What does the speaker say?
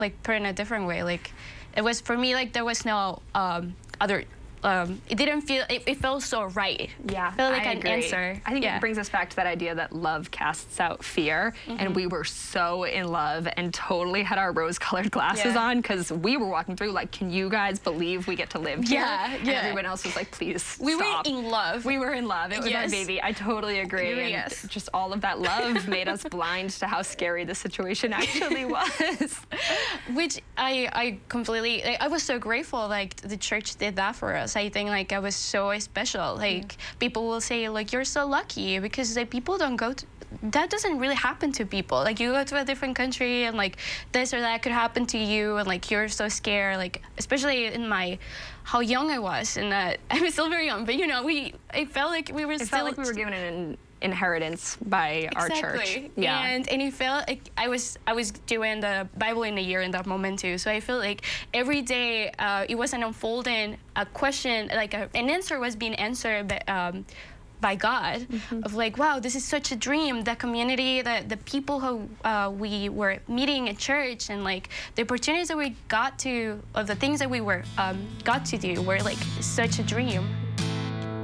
like put in a different way. Like it was for me like there was no other. It didn't feel. It felt so right. Yeah, it felt like I an agree. answer. I think it brings us back to that idea that love casts out fear, and we were so in love and totally had our rose-colored glasses on because we were walking through like, can you guys believe we get to live here? And everyone else was like, please stop. We were in love. We were in love. It was our baby. I totally agree. And just all of that love made us blind to how scary the situation actually was. Which I completely. I was so grateful. Like the church did that for us. I think like I was so special. Like people will say like you're so lucky because like people don't go to, that doesn't really happen to people. Like you go to a different country and like this or that could happen to you and like you're so scared. Like especially in how young I was and that I was still very young, but you know I felt like we were felt like we were given an inheritance by our church. And it felt like I was doing the Bible in a year in that moment too. So I feel like every day it was an unfolding a question, like an answer was being answered by God of like, wow, this is such a dream. The community, the people who we were meeting at church, and like the opportunities that we got to, of the things that we were got to do, were like such a dream.